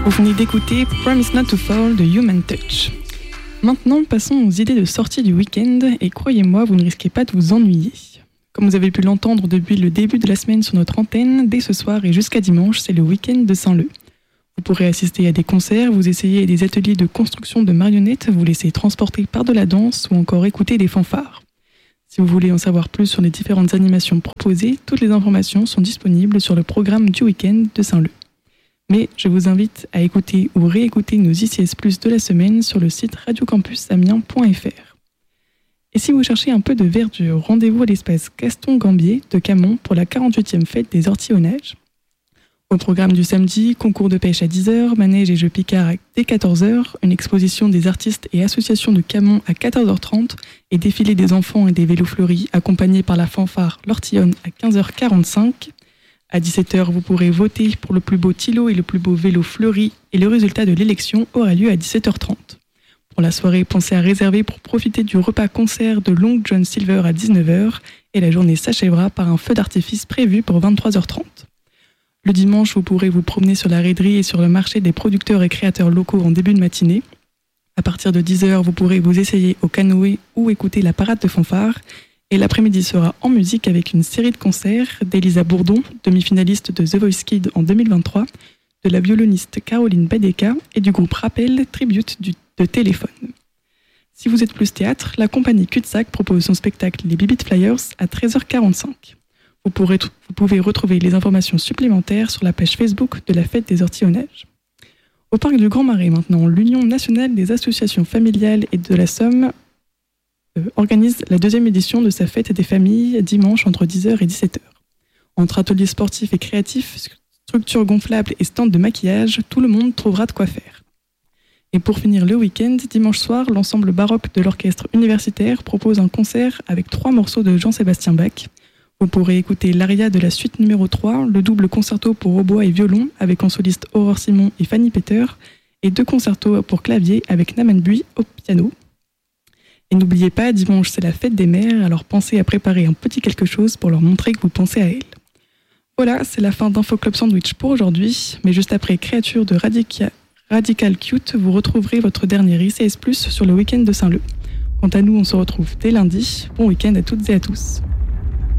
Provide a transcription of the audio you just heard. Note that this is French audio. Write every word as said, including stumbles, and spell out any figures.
Vous venez d'écouter Promise Not to Fall de Human Touch. Maintenant, passons aux idées de sortie du week-end et croyez-moi, vous ne risquez pas de vous ennuyer. Comme vous avez pu l'entendre depuis le début de la semaine sur notre antenne, dès ce soir et jusqu'à dimanche, c'est le week-end de Saint-Leu. Vous pourrez assister à des concerts, vous essayer des ateliers de construction de marionnettes, vous laisser transporter par de la danse ou encore écouter des fanfares. Si vous voulez en savoir plus sur les différentes animations proposées, toutes les informations sont disponibles sur le programme du week-end de Saint-Leu. Mais je vous invite à écouter ou réécouter nos I C S plus de la semaine sur le site radio campus amiens point f r. Et si vous cherchez un peu de verdure, rendez-vous à l'espace Gaston Gambier de Camon pour la quarante-huitième fête des orties au nage. Au programme du samedi, concours de pêche à dix heures, manège et jeux Picard dès quatorze heures, une exposition des artistes et associations de Camon à quatorze heures trente et défilé des enfants et des vélos fleuris accompagnés par la fanfare L'Ortillonne à quinze heures quarante-cinq. À dix-sept heures, vous pourrez voter pour le plus beau tilo et le plus beau vélo fleuri et le résultat de l'élection aura lieu à dix-sept heures trente. Pour la soirée, pensez à réserver pour profiter du repas-concert de Long John Silver à dix-neuf heures et la journée s'achèvera par un feu d'artifice prévu pour vingt-trois heures trente. Le dimanche, vous pourrez vous promener sur la raiderie et sur le marché des producteurs et créateurs locaux en début de matinée. À partir de dix heures, vous pourrez vous essayer au canoë ou écouter la parade de fanfare. Et l'après-midi sera en musique avec une série de concerts d'Elisa Bourdon, demi-finaliste de The Voice Kids en deux mille vingt-trois, de la violoniste Caroline Badeka et du groupe Rappel Tribute du, de Téléphone. Si vous êtes plus théâtre, la compagnie Cul-de-Sac propose son spectacle Les Bibit Flyers à treize heures quarante-cinq. Vous, pourrez, vous pouvez retrouver les informations supplémentaires sur la page Facebook de la Fête des Orties au Neige. Au parc du Grand Marais maintenant, l'Union nationale des associations familiales et de la Somme euh, organise la deuxième édition de sa Fête des familles dimanche entre dix heures et dix-sept heures. Entre ateliers sportifs et créatifs, structures gonflables et stands de maquillage, tout le monde trouvera de quoi faire. Et pour finir le week-end, dimanche soir, l'ensemble baroque de l'orchestre universitaire propose un concert avec trois morceaux de Jean-Sébastien Bach. Vous pourrez écouter l'aria de la suite numéro trois, le double concerto pour hautbois et violon avec en soliste Aurore Simon et Fanny Peter, et deux concertos pour clavier avec Naman Bui au piano. Et n'oubliez pas, dimanche c'est la fête des mères, alors pensez à préparer un petit quelque chose pour leur montrer que vous pensez à elles. Voilà, c'est la fin d'Info Club Sandwich pour aujourd'hui, mais juste après Créature de Radica- Radical Cute, vous retrouverez votre dernier I C S plus sur le week-end de Saint-Leu. Quant à nous, on se retrouve dès lundi. Bon week-end à toutes et à tous.